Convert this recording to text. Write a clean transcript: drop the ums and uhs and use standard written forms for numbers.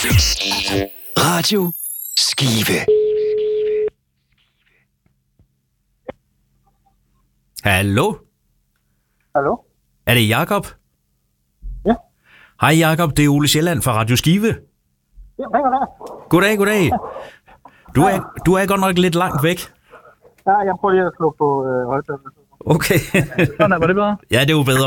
Radio Skive. Hallo? Hallo? Er det Jakob? Ja. Hej Jakob, det er Ole Sjælland fra Radio Skive. Ja, der. Goddag. Du er godt nok lidt langt væk. Ja, jeg prøver lige at slå på højtaler. Okay. Sådan, var det bedre? Ja, det er jo bedre.